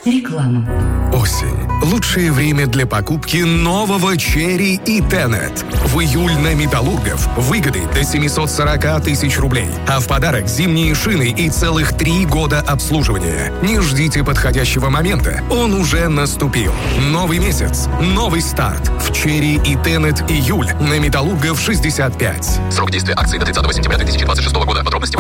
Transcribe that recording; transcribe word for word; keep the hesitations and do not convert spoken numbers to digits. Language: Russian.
Реклама. Осень. Лучшее время для покупки нового Cherry и Tenet. В июль на Металлургов выгоды до семьсот сорок тысяч рублей. А в подарок зимние шины и целых три года обслуживания. Не ждите подходящего момента. Он уже наступил. Новый месяц. Новый старт. В Cherry и Tenet июль на Металлургов шестьдесят пять. Срок действия акции до тридцатого сентября две тысячи двадцать шестого года. Подробности в